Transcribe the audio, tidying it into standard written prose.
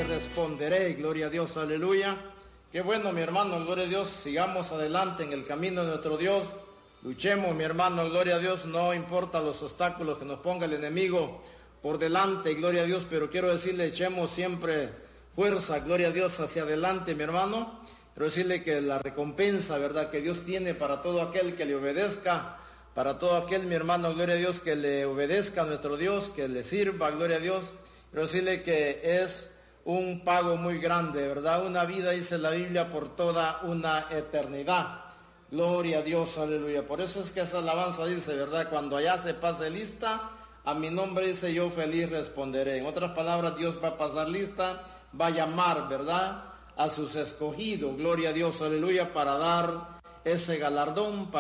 le responderé. Gloria a Dios, aleluya. Qué bueno, mi hermano, gloria a Dios. Sigamos adelante en el camino de nuestro Dios. Luchemos, mi hermano, gloria a Dios. No importa los obstáculos que nos ponga el enemigo por delante, gloria a Dios. Pero quiero decirle, echemos siempre fuerza, gloria a Dios, hacia adelante, mi hermano. Quiero decirle que la recompensa, ¿verdad?, que Dios tiene para todo aquel que le obedezca, para todo aquel, mi hermano, gloria a Dios, que le obedezca a nuestro Dios, que le sirva, gloria a Dios. Quiero decirle que es un pago muy grande, ¿verdad? Una vida, dice la Biblia, por toda una eternidad. Gloria a Dios, aleluya. Por eso es que esa alabanza dice, ¿verdad? Cuando allá se pase lista, a mi nombre, dice, yo feliz responderé. En otras palabras, Dios va a pasar lista, va a llamar, ¿verdad?, a sus escogidos, gloria a Dios, aleluya, para dar ese galardón,